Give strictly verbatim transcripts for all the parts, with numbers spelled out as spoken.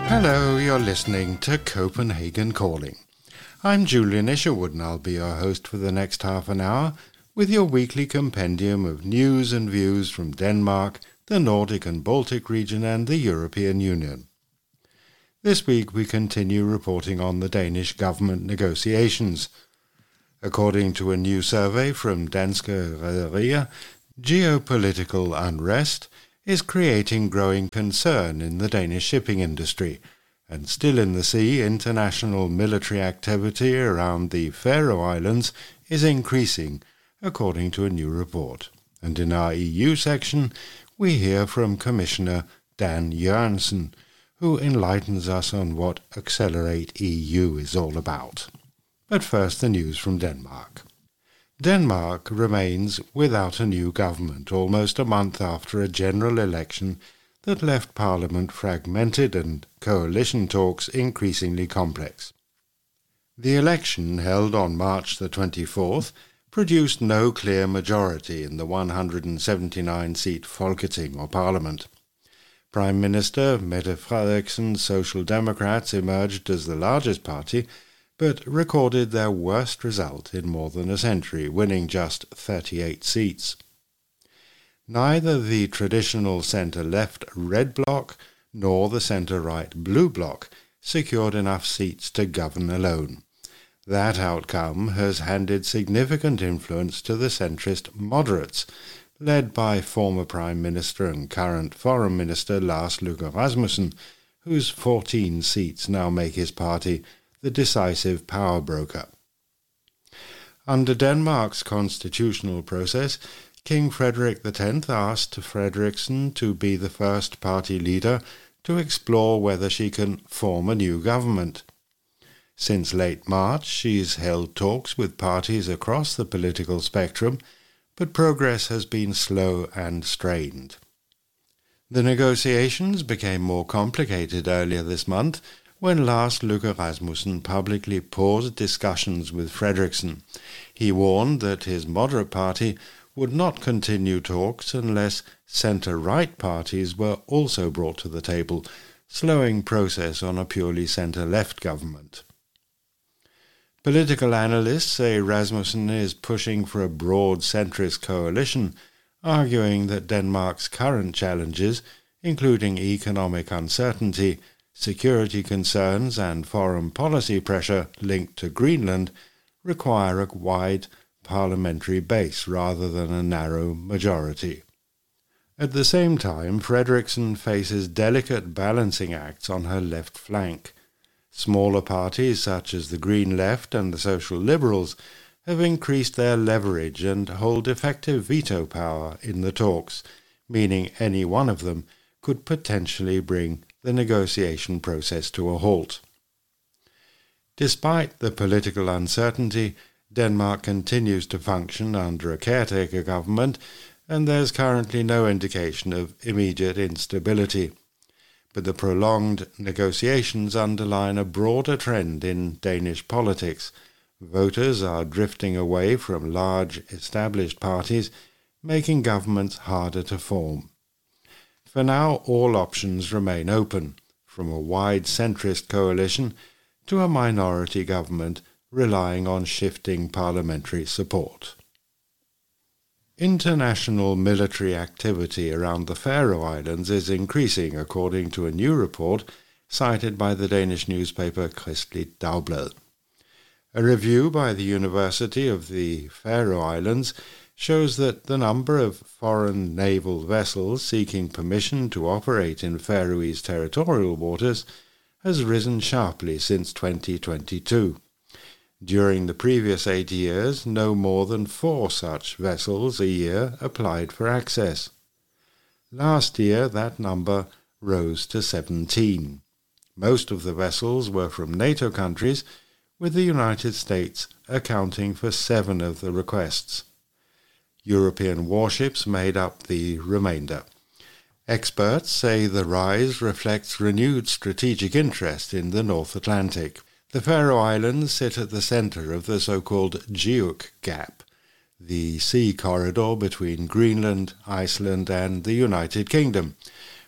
Hello, you're listening to Copenhagen Calling. I'm Julian Isherwood and I'll be your host for the next half an hour with your weekly compendium of news and views from Denmark, the Nordic and Baltic region and the European Union. This week we continue reporting on the Danish government negotiations. According to a new survey from Danske Rederier, geopolitical unrest is creating growing concern in the Danish shipping industry, and still in the sea, international military activity around the Faroe Islands is increasing, according to a new report. And in our E U section, we hear from Commissioner Dan Jørgensen, who enlightens us on what Accelerate E U is all about. But first, the news from Denmark. Denmark remains without a new government almost a month after a general election that left Parliament fragmented and coalition talks increasingly complex. The election, held on March the twenty-fourth, produced no clear majority in the one hundred seventy-nine seat Folketing or Parliament. Prime Minister Mette Frederiksen's Social Democrats emerged as the largest party, but recorded their worst result in more than a century, winning just thirty-eight seats. Neither the traditional centre-left Red Bloc nor the centre-right Blue Bloc secured enough seats to govern alone. That outcome has handed significant influence to the centrist moderates, led by former Prime Minister and current Foreign Minister Lars Løkke Rasmussen, whose fourteen seats now make his party the decisive power broker. Under Denmark's constitutional process, King Frederik the tenth asked Frederiksen to be the first party leader to explore whether she can form a new government. Since late March, she's held talks with parties across the political spectrum, but progress has been slow and strained. The negotiations became more complicated earlier this month when Lars Løkke Rasmussen publicly paused discussions with Frederiksen. He warned that his moderate party would not continue talks unless centre-right parties were also brought to the table, slowing process on a purely centre-left government. Political analysts say Rasmussen is pushing for a broad centrist coalition, arguing that Denmark's current challenges, including economic uncertainty, security concerns and foreign policy pressure linked to Greenland, require a wide parliamentary base rather than a narrow majority. At the same time, Frederiksen faces delicate balancing acts on her left flank. Smaller parties such as the Green Left and the Social Liberals have increased their leverage and hold effective veto power in the talks, meaning any one of them could potentially bring the negotiation process to a halt. Despite the political uncertainty, Denmark continues to function under a caretaker government, and there's currently no indication of immediate instability. But the prolonged negotiations underline a broader trend in Danish politics. Voters are drifting away from large established parties, making governments harder to form. For now, all options remain open, from a wide centrist coalition to a minority government relying on shifting parliamentary support. International military activity around the Faroe Islands is increasing, according to a new report cited by the Danish newspaper Kristeligt Dagblad. A review by the University of the Faroe Islands shows that the number of foreign naval vessels seeking permission to operate in Faroese territorial waters has risen sharply since twenty twenty-two. During the previous eight years, no more than four such vessels a year applied for access. Last year, that number rose to seventeen. Most of the vessels were from NATO countries, with the United States accounting for seven of the requests. European warships made up the remainder. Experts say the rise reflects renewed strategic interest in the North Atlantic. The Faroe Islands sit at the centre of the so-called Giuk Gap, the sea corridor between Greenland, Iceland and the United Kingdom,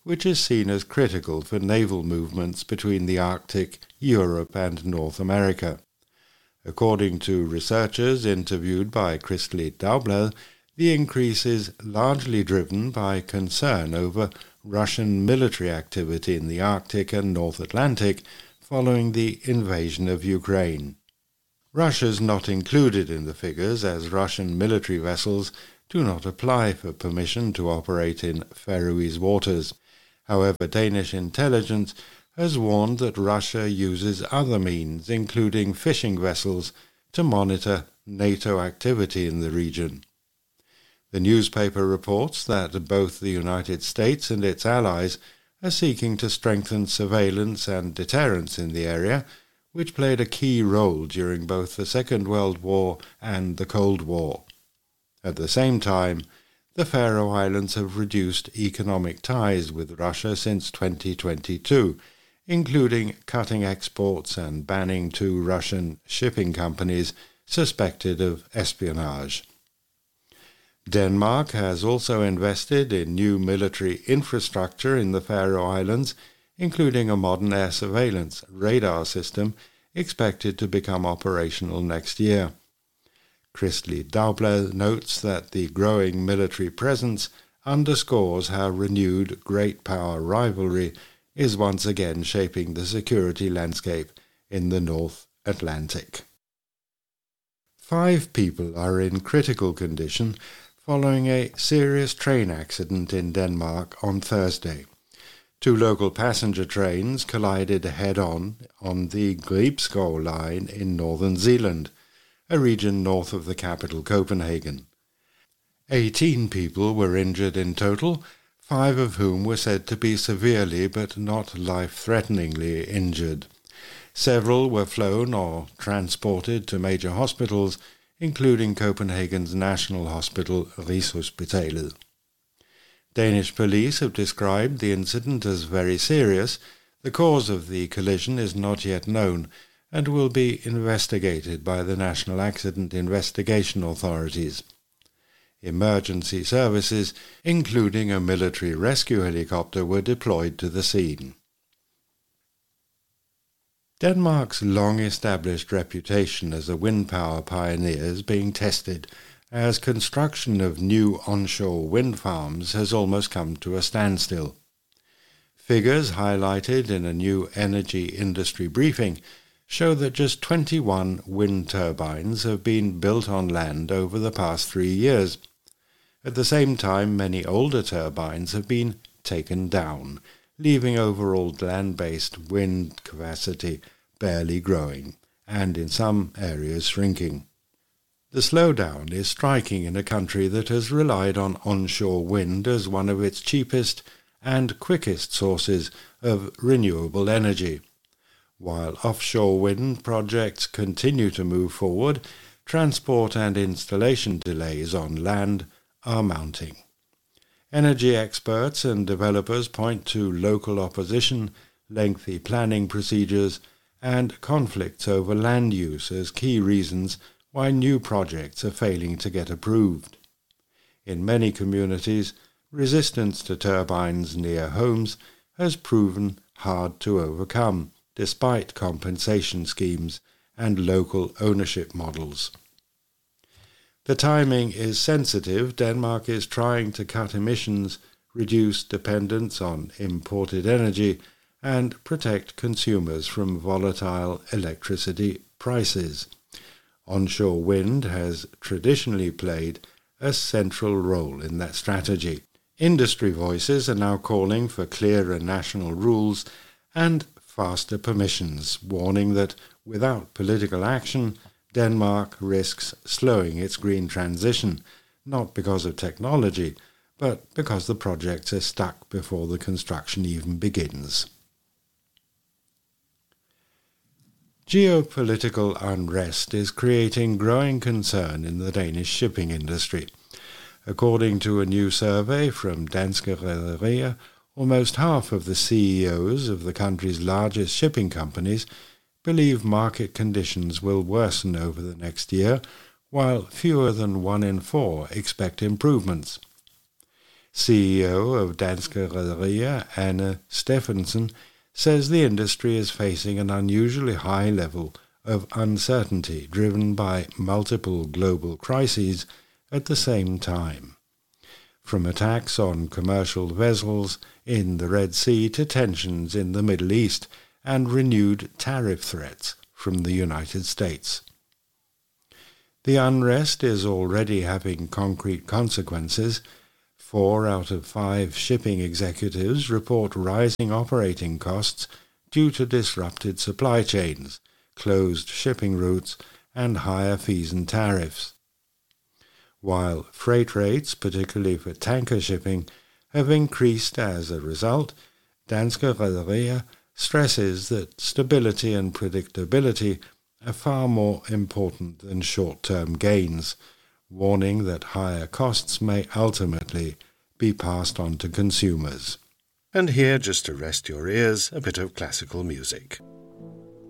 which is seen as critical for naval movements between the Arctic, Europe and North America. According to researchers interviewed by Christelig Dagblad, the increase is largely driven by concern over Russian military activity in the Arctic and North Atlantic following the invasion of Ukraine. Russia is not included in the figures, as Russian military vessels do not apply for permission to operate in Faroese waters. However, Danish intelligence has warned that Russia uses other means, including fishing vessels, to monitor NATO activity in the region. The newspaper reports that both the United States and its allies are seeking to strengthen surveillance and deterrence in the area, which played a key role during both the Second World War and the Cold War. At the same time, the Faroe Islands have reduced economic ties with Russia since twenty twenty-two, including cutting exports and banning two Russian shipping companies suspected of espionage. Denmark has also invested in new military infrastructure in the Faroe Islands, including a modern air surveillance radar system expected to become operational next year. Christelig Dagblad notes that the growing military presence underscores how renewed great power rivalry is once again shaping the security landscape in the North Atlantic. Five people are in critical condition following a serious train accident in Denmark on Thursday. Two local passenger trains collided head-on on the Gribskov line in northern Zealand, a region north of the capital Copenhagen. Eighteen people were injured in total, five of whom were said to be severely but not life-threateningly injured. Several were flown or transported to major hospitals, including Copenhagen's National Hospital, Rigshospitalet. Danish police have described the incident as very serious. The cause of the collision is not yet known and will be investigated by the National Accident Investigation Authorities. Emergency services, including a military rescue helicopter, were deployed to the scene. Denmark's long-established reputation as a wind power pioneer is being tested as construction of new onshore wind farms has almost come to a standstill. Figures highlighted in a new energy industry briefing show that just twenty-one wind turbines have been built on land over the past three years. At the same time, many older turbines have been taken down, leaving overall land-based wind capacity barely growing, and in some areas shrinking. The slowdown is striking in a country that has relied on onshore wind as one of its cheapest and quickest sources of renewable energy. While offshore wind projects continue to move forward, transport and installation delays on land are mounting. Energy experts and developers point to local opposition, lengthy planning procedures, and conflicts over land use as key reasons why new projects are failing to get approved. In many communities, resistance to turbines near homes has proven hard to overcome, despite compensation schemes and local ownership models. The timing is sensitive. Denmark is trying to cut emissions, reduce dependence on imported energy, and protect consumers from volatile electricity prices. Onshore wind has traditionally played a central role in that strategy. Industry voices are now calling for clearer national rules and faster permissions, warning that without political action, Denmark risks slowing its green transition, not because of technology, but because the projects are stuck before the construction even begins. Geopolitical unrest is creating growing concern in the Danish shipping industry. According to a new survey from Danske Rederier, almost half of the C E Os of the country's largest shipping companies believe market conditions will worsen over the next year, while fewer than one in four expect improvements. C E O of Danske Rederier, Anne Stephensen, says the industry is facing an unusually high level of uncertainty driven by multiple global crises at the same time. From attacks on commercial vessels in the Red Sea to tensions in the Middle East and renewed tariff threats from the United States. The unrest is already having concrete consequences. Four out of five shipping executives report rising operating costs due to disrupted supply chains, closed shipping routes, and higher fees and tariffs. While freight rates, particularly for tanker shipping, have increased as a result, Danske Rederier stresses that stability and predictability are far more important than short-term gains, warning that higher costs may ultimately be passed on to consumers. And here, just to rest your ears, a bit of classical music.